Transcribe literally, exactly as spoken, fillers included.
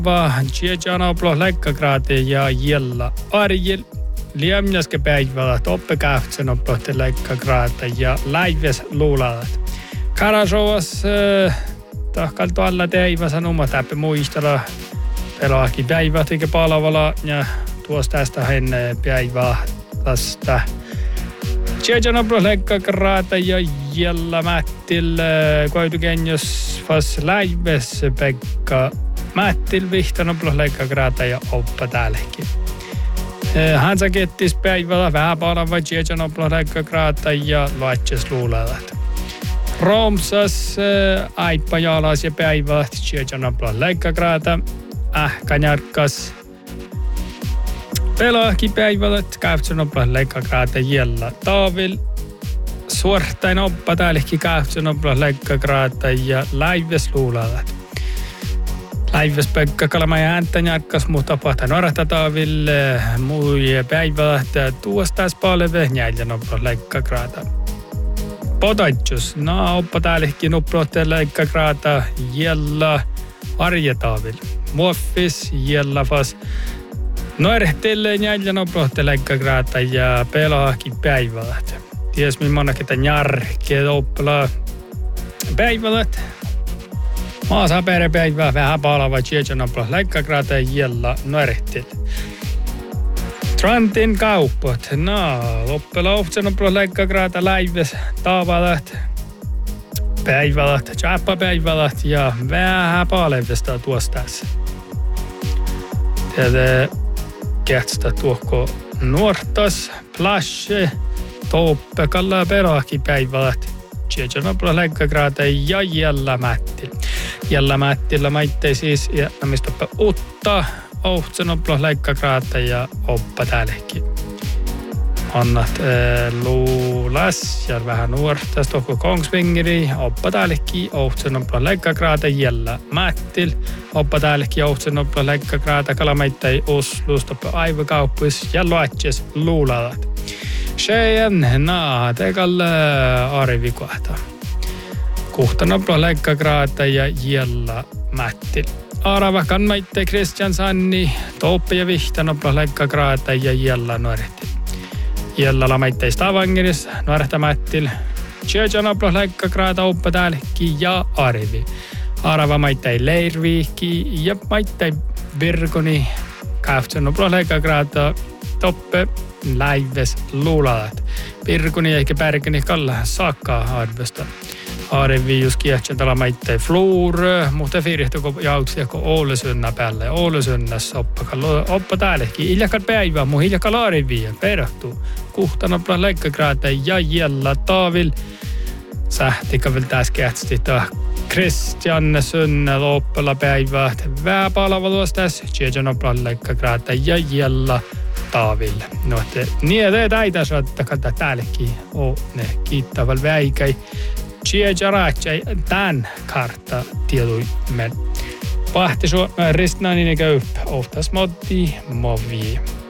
vaan Tjejanoplo lekkagraate ja jella arjel. Liemjaske päivällä toppekähtsen oplohti lekkagraate ja läives luulalat. Karasovas äh, tahkaltu alla teivä sanoma täppä muistella pelaakin päivät eikä palavala ja tuosta tästä henne päivää tästä. Tjejanoplo lekkagraate ja jella mättil koitukenjos fas läives Pekka Mättil vihtanoplo lekkagraate ja oppa täälläkin. Hän sa kettis päivällä vähän palava Tjejanoplo lekkagraate ja luotses luulalat. Romsas aippa jalas ja päivällä Tjejanoplo lekkagraate ähkänjarkkas. Pelaakin päivällä Tjejanoplo lekkagraate jella taavil. Suortain oppa täälläkin Tjejanoplo lekkagraate ja läives luulalat. Läiväs Pekka Kalama ja ääntäjärkas, mutta pahta norahtataville mui päivä, että tuostais palve Tjejanoplo lekkagraate. Potatjus, no oppa täälläkin uplotte lekkagraate jella arjetaville. Muoffis jella fas noirehtelleen Tjejanoplo lekkagraate ja pelaakin päivällä. Ties millainen tämän järkeä oppilaa päivällä. Maasa perepäivää vähän palava Tjejanoplo lekkagraate jella noirehtil. Trantin kauppot. No, loppela Tjejanoplo lekkagraate läives tavallat. Päivälät, tjappa päivälät ja vähän palevesta tuostas. Tiedä kätstä tuokko nuortas, plashe, toppe, kalla pelaakin päivälät. Tjejanoplo lekkagraate ja jella mättil. Jella mättillä maittei siis ja mistä uutta Tjejanoplo lekkagraate ja oppa täälläkin. Annat äh, luulas ja vähän nuortas tohko Kongsvingeri, oppa täälläkin Tjejanoplo lekkagraate jella mättil. Oppa täälläkin Tjejanoplo lekkagraate kalamaittei Oslus toppe aivokauppus ja luotses luulalat. Sheien naa tekalle arvikohta. Tjejanoplo lekkagraate ja jella mättil. Aravakan maitte Christian Sanni, Toppe ja Vihtanoplo lekkagraate ja jella nuorehtil. Jellalla maitte Stavangeris, nuorehta mättil. Tjejanoplo lekkagraate oppa täälläkin ja arvi. Arava maitte Leirviikki ja maitte Virkoni. Tjejanoplo lekkagraate Toppe läives luulalat. Virkoni eikä Pärkini kalla saakka arvesta. Arvi just kiehtsän tala maittei Flore, mutta firjehtuko jauksiako Oulesynna päälle. Oulesynnas oppa, oppa täälläkin. Iljakan päivä, mun iljakan arvia perehtuu. Tjejanoplo lekkagraate ja jella taavil. Sähtikö vielä tässä kiehtästi tämä Christian Synne loppella päivää. Vähän palveluus tässä Tjejanoplo lekkagraate ja jella taaville. No, että niitä täitä saattaa täälläkin on ne kiittävällä väikäi. Tjejaraatjai tämän kartta tieduimen. Pahti suoraan ristnainen eikä yppä. Oftas motti movi.